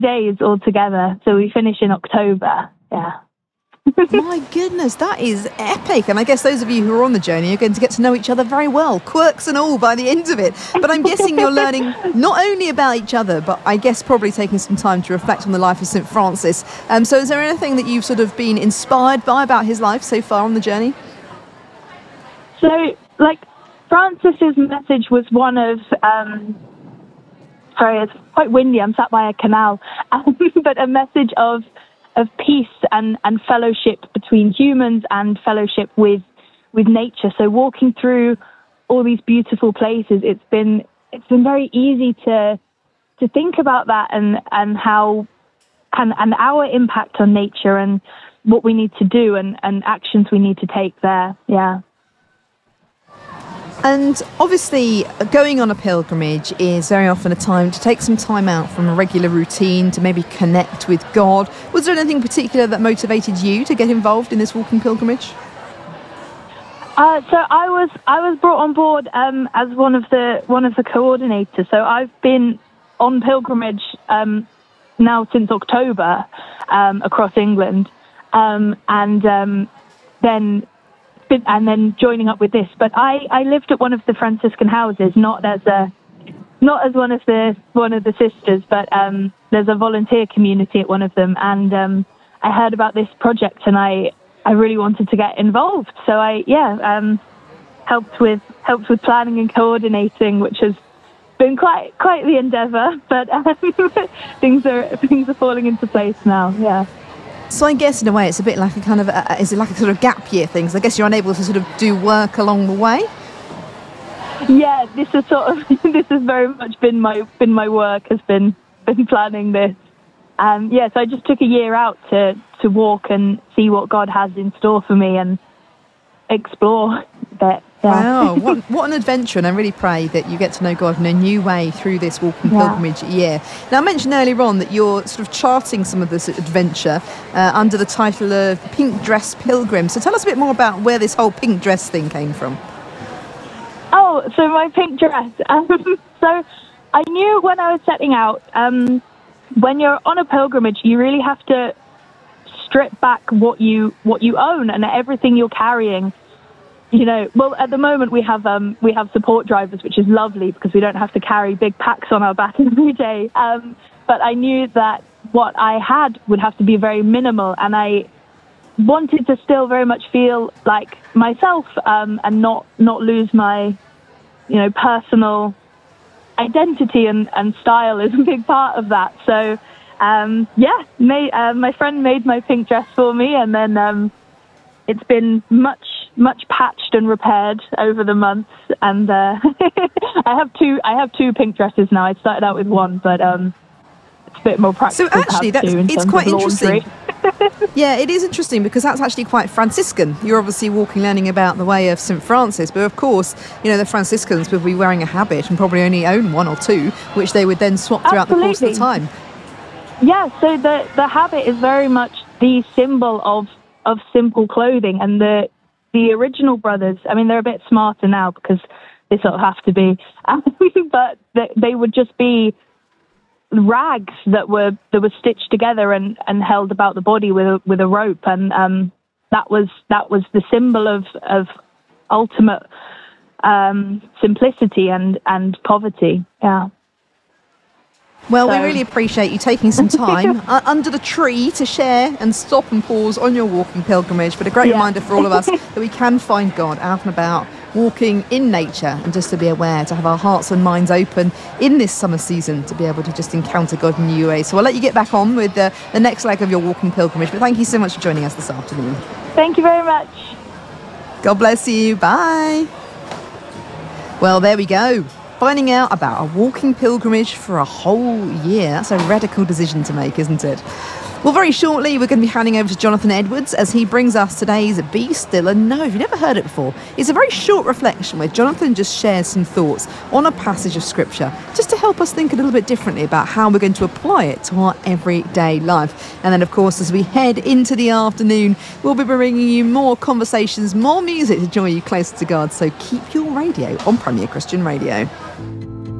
days altogether. So we finish in October. Yeah. My goodness, that is epic. And I guess those of you who are on the journey are going to get to know each other very well, quirks and all, by the end of it. But I'm guessing you're learning not only about each other, but I guess probably taking some time to reflect on the life of St. Francis. So is there anything that you've sort of been inspired by about his life so far on the journey? So, Francis's message was one of... sorry, it's quite windy. I'm sat by a canal. But a message of peace and fellowship between humans and fellowship with nature. So walking through all these beautiful places, it's been very easy to think about that and how and our impact on nature and what we need to do and actions we need to take there. Yeah. And obviously, going on a pilgrimage is very often a time to take some time out from a regular routine to maybe connect with God. Was there anything particular that motivated you to get involved in this walking pilgrimage? So I was brought on board as one of the coordinators. So I've been on pilgrimage now since October across England, and then joining up with this. But I lived at one of the Franciscan houses, not as one of the sisters, but there's a volunteer community at one of them, and I heard about this project and I really wanted to get involved. So I helped with planning and coordinating, which has been quite the endeavour, but things are falling into place now. Yeah. So I guess in a way it's a bit like a kind of is it like a sort of gap year thing? So I guess you're unable to sort of do work along the way. Yeah, this has very much been my work, has been planning this. So I just took a year out to walk and see what God has in store for me and explore a bit. Yeah. Wow, what an adventure, and I really pray that you get to know God in a new way through this walking pilgrimage year. Now, I mentioned earlier on that you're sort of charting some of this adventure under the title of Pink Dress Pilgrim. So tell us a bit more about where this whole pink dress thing came from. Oh, so my pink dress. So I knew when I was setting out, when you're on a pilgrimage, you really have to strip back what you own and everything you're carrying. Well, at the moment we have support drivers, which is lovely because we don't have to carry big packs on our back every day. But I knew that what I had would have to be very minimal, and I wanted to still very much feel like myself, and not lose my, personal identity and style is a big part of that. So, my friend made my pink dress for me, and then it's been much patched and repaired over the months, and I have two pink dresses now. I started out with one, but it's a bit more practical. So actually, it's quite interesting. Yeah, it is interesting because that's actually quite Franciscan. You're obviously learning about the way of St. Francis, but of course, the Franciscans would be wearing a habit and probably only own one or two, which they would then swap throughout the course of the time. Yeah, so the habit is very much the symbol of simple clothing, and the original brothers, I mean, they're a bit smarter now because they sort of have to be, but they would just be rags that were stitched together and held about the body with a rope, and that was the symbol of ultimate simplicity and poverty. Yeah. Well, we really appreciate you taking some time under the tree to share and stop and pause on your walking pilgrimage. But a great reminder for all of us that we can find God out and about, walking in nature, and just to be aware, to have our hearts and minds open in this summer season to be able to just encounter God in new ways. So I'll let you get back on with the next leg of your walking pilgrimage. But thank you so much for joining us this afternoon. Thank you very much. God bless you. Bye. Well, there we go. Finding out about a walking pilgrimage for a whole year. That's a radical decision to make, isn't it? Well, very shortly, we're going to be handing over to Jonathan Edwards as he brings us today's Be Still and Know. If you've never heard it before, it's a very short reflection where Jonathan just shares some thoughts on a passage of Scripture, just to help us think a little bit differently about how we're going to apply it to our everyday life. And then, of course, as we head into the afternoon, we'll be bringing you more conversations, more music to draw you closer to God. So keep your radio on Premier Christian Radio.